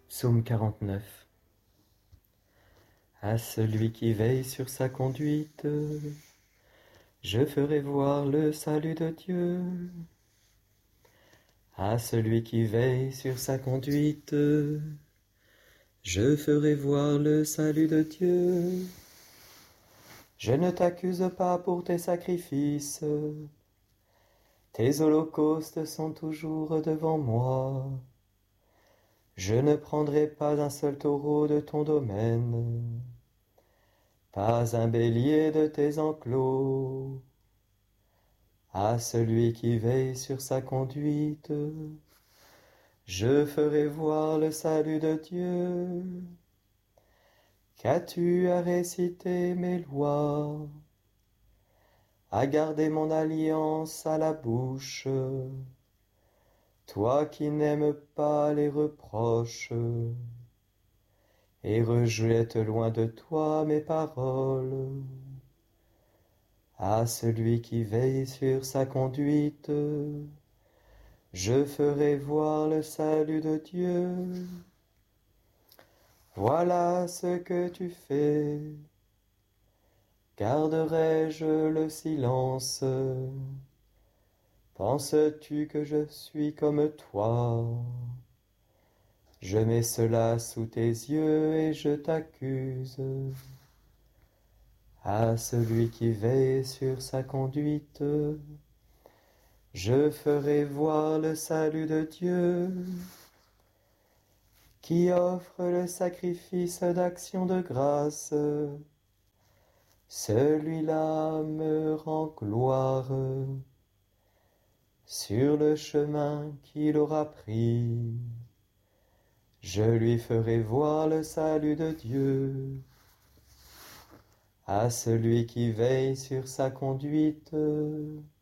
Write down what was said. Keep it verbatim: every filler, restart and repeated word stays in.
Psaume quarante-neuf. À celui qui veille sur sa conduite, je ferai voir le salut de Dieu. À celui qui veille sur sa conduite, je ferai voir le salut de Dieu. Je ne t'accuse pas pour tes sacrifices, tes holocaustes sont toujours devant moi. Je ne prendrai pas un seul taureau de ton domaine, pas un bélier de tes enclos. À celui qui veille sur sa conduite, je ferai voir le salut de Dieu. Qu'as-tu à réciter mes lois, à garder mon alliance à la bouche, toi qui n'aimes pas les reproches, et rejettes loin de toi mes paroles. À celui qui veille sur sa conduite, je ferai voir le salut de Dieu. Voilà ce que tu fais. Garderai-je le silence? Penses-tu que je suis comme toi? Je mets cela sous tes yeux et je t'accuse. À celui qui veille sur sa conduite, je ferai voir le salut de Dieu. Qui offre le sacrifice d'action de grâce, celui-là me rend gloire. Sur le chemin qu'il aura pris, je lui ferai voir le salut de Dieu. À celui qui veille sur sa conduite,